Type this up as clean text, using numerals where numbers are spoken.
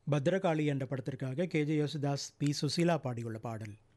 பத்ரகாளி என்ற படத்திற்காக K J Yesudas B Susheela பாடியுள்ள பாடல்.